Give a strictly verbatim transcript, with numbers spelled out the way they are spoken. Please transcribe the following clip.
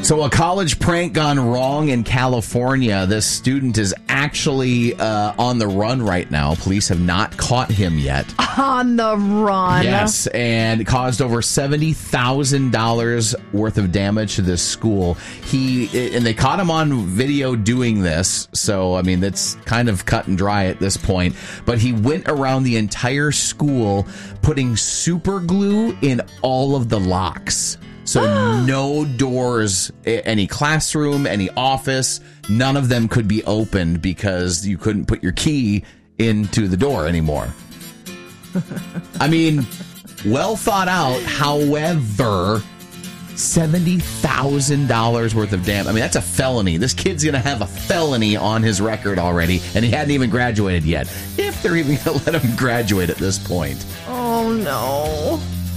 So a college prank gone wrong in California. This student is actually uh, on the run right now. Police have not caught him yet. On the run. Yes, and caused over seventy thousand dollars worth of damage to this school. He and they caught him on video doing this. So, I mean, that's kind of cut and dry at this point. But he went around the entire school putting super glue in all of the locks. So no doors, any classroom, any office, none of them could be opened because you couldn't put your key into the door anymore. I mean, well thought out. However, seventy thousand dollars worth of damage. I mean, that's a felony. This kid's going to have a felony on his record already, and he hadn't even graduated yet. If they're even going to let him graduate at this point. Oh, no.